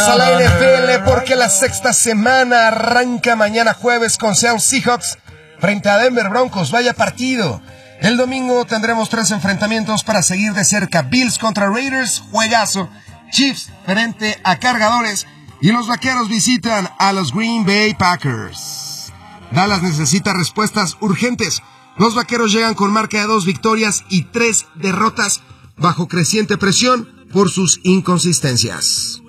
a la NFL porque la sexta semana arranca mañana jueves con Seattle Seahawks frente a Denver Broncos. Vaya partido. El domingo tendremos 3 enfrentamientos para seguir de cerca. Bills contra Raiders, juegazo. Chiefs frente a Cargadores. Y los Vaqueros visitan a los Green Bay Packers. Dallas necesita respuestas urgentes. Los Vaqueros llegan con marca de 2 victorias y 3 derrotas bajo creciente presión por sus inconsistencias.